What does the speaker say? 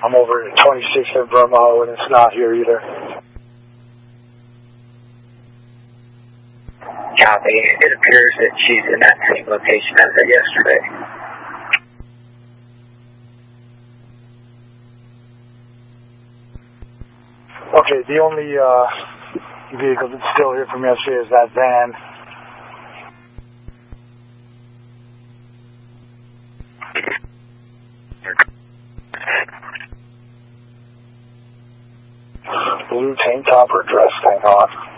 I'm over at 26 in Vermo, and it's not here either. Copy. It appears that she's in that same location as of yesterday. Okay, the only vehicle that's still here from yesterday is that van. Blue tank top or dress, hang on.